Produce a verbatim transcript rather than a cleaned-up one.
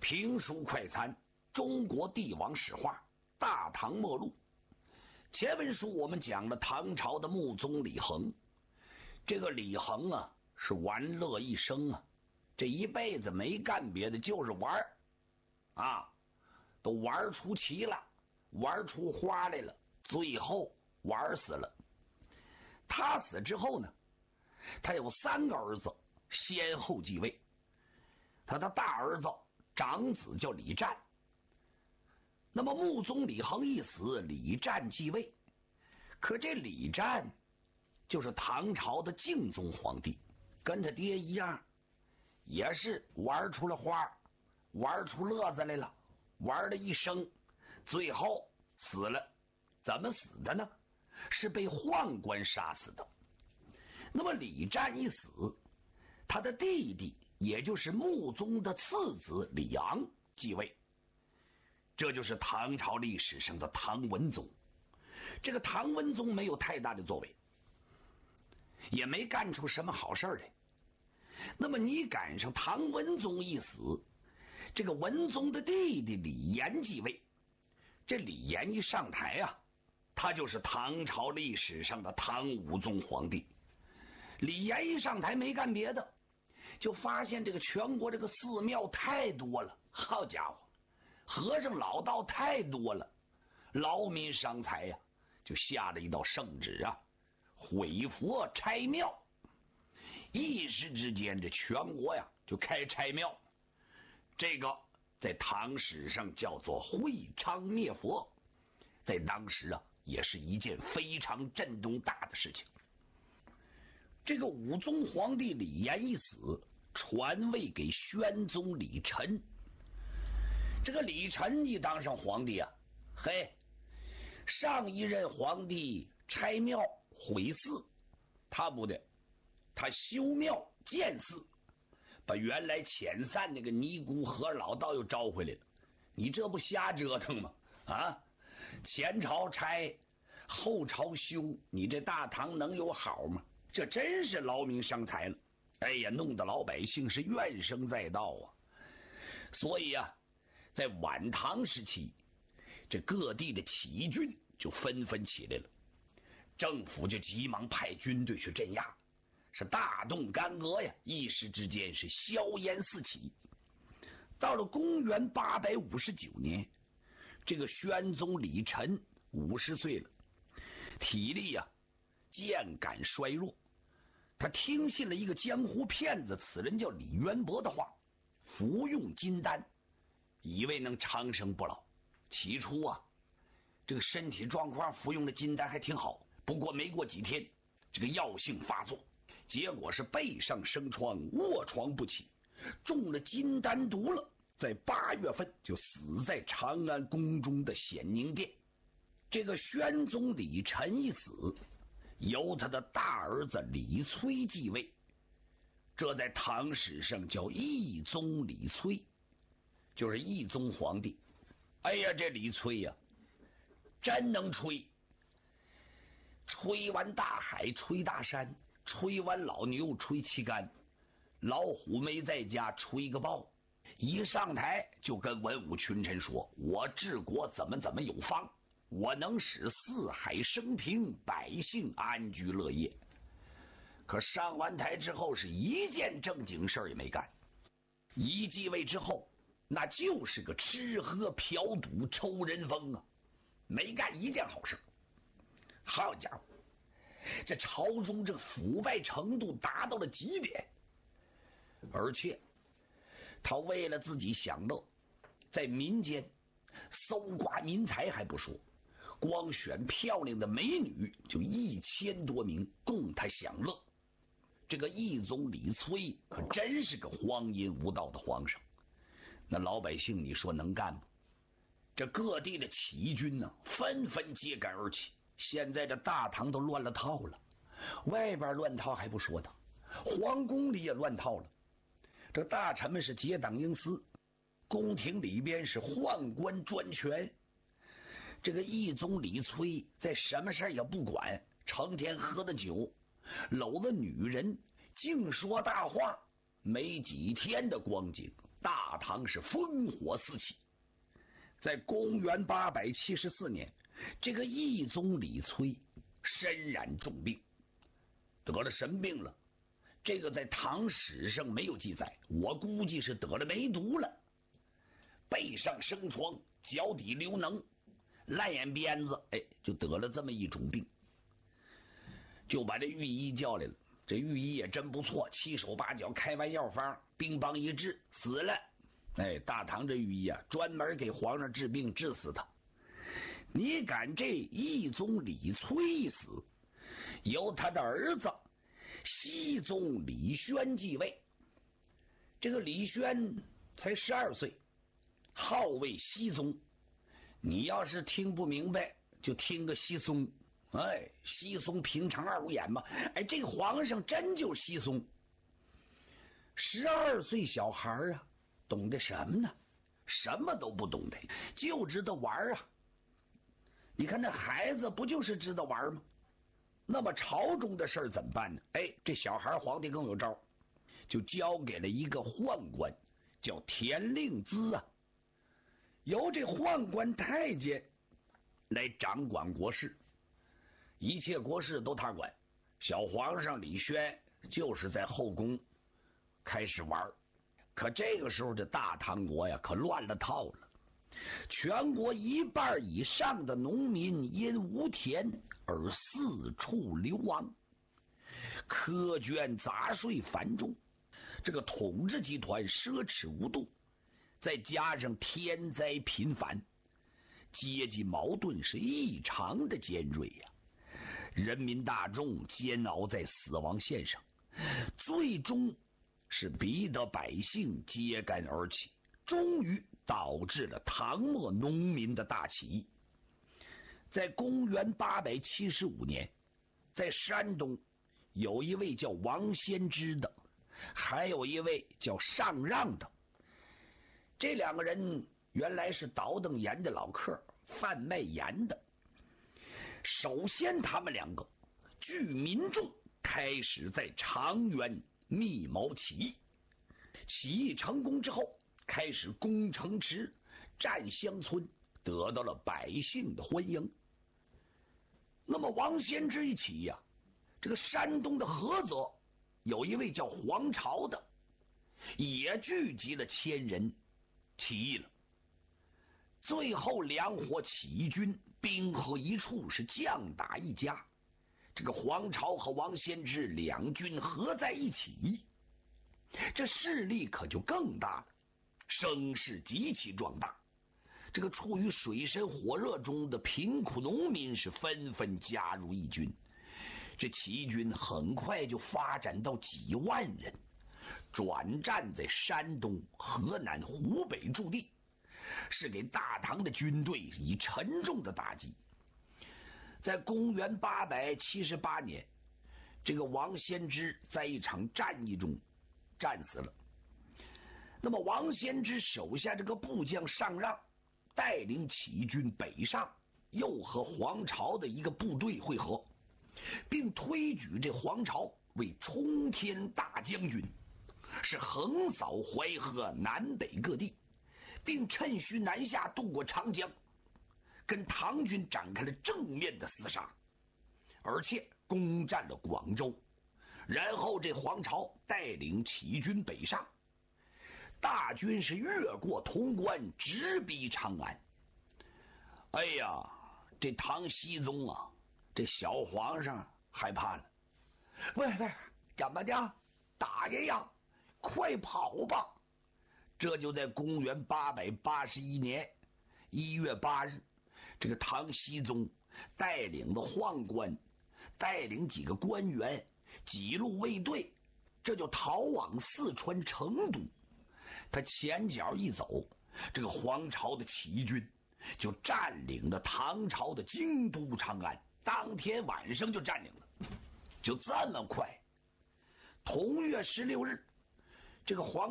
评书快餐，中国帝王史话，大唐末路。前文书我们讲了唐朝的穆宗李恒，这个李恒啊是玩乐一生啊，这一辈子没干别的，就是玩啊，都玩出奇了，玩出花来了，最后玩死了。他死之后呢，他有三个儿子先后继位，他的大儿子长子叫李湛。那么穆宗李恒一死，李湛继位。可这李湛就是唐朝的敬宗皇帝，跟他爹一样，也是玩出了花，玩出乐子来了，玩了一生，最后死了。怎么死的呢？是被宦官杀死的。那么李湛一死，他的弟弟也就是穆宗的次子李昂继位，这就是唐朝历史上的唐文宗。这个唐文宗没有太大的作为，也没干出什么好事来。那么你赶上唐文宗一死，这个文宗的弟弟李炎继位。这李炎一上台啊，他就是唐朝历史上的唐武宗皇帝。李炎一上台没干别的，就发现这个全国这个寺庙太多了，好家伙，和尚老道太多了，劳民伤财呀、啊，就下了一道圣旨啊，毁佛拆庙。一时之间这全国呀就开拆庙，这个在唐史上叫做会昌灭佛，在当时啊也是一件非常震动大的事情。这个武宗皇帝李炎一死，传位给宣宗李忱。这个李忱一当上皇帝啊，嘿，上一任皇帝拆庙毁寺，他不的，他修庙建寺，把原来遣散那个尼姑和老道又招回来了。你这不瞎折腾吗？啊，前朝拆，后朝修，你这大唐能有好吗？这真是劳民伤财了。哎呀，弄得老百姓是怨声载道啊。所以啊，在晚唐时期，这各地的起义军就纷纷起来了，政府就急忙派军队去镇压，是大动干戈呀，一时之间是硝烟四起。到了公元八百五十九年，这个宣宗李忱五十岁了，体力呀、啊、渐感衰弱。他听信了一个江湖骗子，此人叫李渊博的话，服用金丹，以为能长生不老。起初啊，这个身体状况服用的金丹还挺好，不过没过几天，这个药性发作，结果是背上生疮，卧床不起，中了金丹毒了。在八月份就死在长安宫中的显宁殿。这个宣宗李忱一死，由他的大儿子李崔继位，这在唐史上叫懿宗李崔，就是懿宗皇帝。哎呀，这李崔呀、啊，真能吹，吹完大海，吹大山，吹完老牛，吹旗杆，老虎没在家，吹个豹。一上台就跟文武群臣说，我治国怎么怎么有方，我能使四海升平，百姓安居乐业。可上完台之后是一件正经事儿也没干。一继位之后，那就是个吃喝嫖赌抽人风啊，没干一件好事。好家伙，这朝中这腐败程度达到了极点。而且他为了自己享乐，在民间搜刮民财还不说，光选漂亮的美女就一千多名供他享乐。这个懿宗李崔可真是个荒淫无道的皇上。那老百姓你说能干吗？这各地的起义军呢，纷纷揭竿而起。现在这大唐都乱了套了，外边乱套还不说呢，皇宫里也乱套了。这大臣们是结党营私，宫廷里边是宦官专权。这个懿宗李崔在什么事也不管，成天喝的酒，搂着女人，净说大话，没几天的光景， 大唐是烽火四起。在公元八百七十四年，这个懿宗李璁身染重病，得了神病了。这个在唐史上没有记载，我估计是得了梅毒了。背上生疮，脚底流脓，烂眼鞭子，哎，就得了这么一种病。就把这御医叫来了，这御医也真不错，七手八脚开完药方，兵帮一治，死了。哎，大唐这御医啊，专门给皇上治病，治死他。你敢这懿宗李璁一死，由他的儿子熹宗李轩继位。这个李轩才十二岁，号为熹宗。你要是听不明白，就听个熹松。哎，熹松平常二五眼嘛。哎，这个皇上真就是熹松。十二岁小孩啊，懂得什么呢？什么都不懂得，就知道玩啊。你看那孩子不就是知道玩吗？那么朝中的事儿怎么办呢？哎，这小孩皇帝更有招，就交给了一个宦官，叫田令孜啊。由这宦官太监来掌管国事，一切国事都他管。小皇上李轩就是在后宫开始玩，可这个时候这大唐国呀，可乱了套了。全国一半以上的农民因无田而四处流亡，苛捐杂税繁重，这个统治集团奢侈无度，再加上天灾频繁，阶级矛盾是异常的尖锐呀、啊！人民大众煎熬在死亡线上，最终是逼得百姓揭竿而起，终于导致了唐末农民的大起义。在公元八百七十五年，在山东有一位叫王先知的，还有一位叫上让的。这两个人原来是倒腾盐的老客，贩卖盐的。首先他们两个聚民众，开始在长垣密谋起义。起义成功之后，开始攻城池、占乡村，得到了百姓的欢迎。那么王先知一起呀、啊，这个山东的菏泽有一位叫黄巢的，也聚集了千人起义了。最后两伙起义军兵合一处，是将打一家。这个黄巢和王先知两军合在一起，这势力可就更大了，声势极其壮大。这个处于水深火热中的贫苦农民是纷纷加入义军，这起义军很快就发展到几万人，转战在山东、河南、湖北驻地，是给大唐的军队以沉重的打击。在公元八百七十八年，这个王先知在一场战役中战死了。那么王先知手下这个部将上让带领起义军北上，又和黄巢的一个部队会合，并推举这黄巢为冲天大将军，是横扫淮河南北各地，并趁虚南下渡过长江，跟唐军展开了正面的厮杀，而且攻占了广州。然后这黄巢带领起义军北上，大军是越过潼关，直逼长安。哎呀，这唐僖宗啊，这小皇上害怕了。喂喂，怎么的，大爷呀，快跑吧！这就在公元八百八十一年一月八日，这个唐僖宗带领的宦官，带领几个官员，几路卫队，这就逃往四川成都。他前脚一走，这个黄巢的起义军就占领了唐朝的京都长安，当天晚上就占领了，就这么快。同月十六日，这个黄